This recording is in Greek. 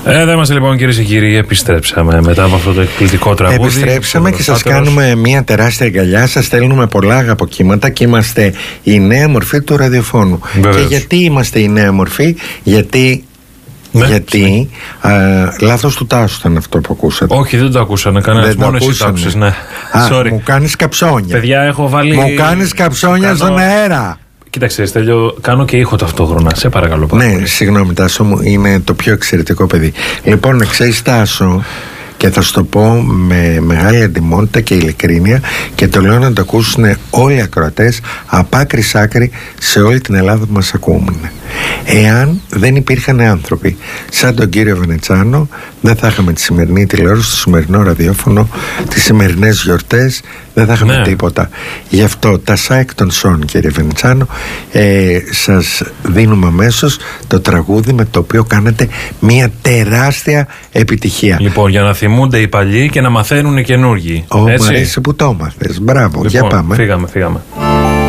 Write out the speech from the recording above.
Εδώ είμαστε λοιπόν, κυρίες και κύριοι. Επιστρέψαμε μετά από αυτό το εκπληκτικό τραγούδι. Επιστρέψαμε και σας κάνουμε μια τεράστια αγκαλιά. Σας στέλνουμε πολλά αγαποκύματα και είμαστε η νέα μορφή του ραδιοφώνου. Βεβαίως. Και γιατί είμαστε η νέα μορφή? Γιατί λάθος του Τάσου ήταν αυτό που ακούσατε. Όχι, δεν το ακούσανε κανένας. Μόνο εσύ το άκουσες, ναι. Sorry. Μου κάνεις καψόνια. Παιδιά, έχω βάλει. Μου κάνεις καψόνια στον αέρα. Κοίταξε, Στέλιο, κάνω και ήχο ταυτόχρονα. Σε παρακαλώ πάρα πολύ. Ναι, συγγνώμη, Τάσο μου, είναι το πιο εξαιρετικό παιδί. Λοιπόν, ξέρεις, Τάσο, και θα σου το πω με μεγάλη αντιμότητα και ειλικρίνεια, και το λέω να το ακούσουν όλοι οι ακροατές από άκρη σ' άκρη σε όλη την Ελλάδα που μας ακούν. Εάν δεν υπήρχαν άνθρωποι σαν τον κύριο Βενετσάνο, δεν θα είχαμε τη σημερινή τηλεόραση, το σημερινό ραδιόφωνο, τις σημερινές γιορτές, δεν θα είχαμε τίποτα. Γι' αυτό τα ΣΑΕΚ των ΣΟΝ, κύριε Βενετσάνο, σας δίνουμε αμέσως το τραγούδι με το οποίο κάνετε μια τεράστια επιτυχία. Λοιπόν, για να θυμούνται οι παλιοί και να μαθαίνουν οι καινούργοι. Μ' αρέσει που το έμαθες. Μπράβο, λοιπόν, για πάμε. Φύγαμε.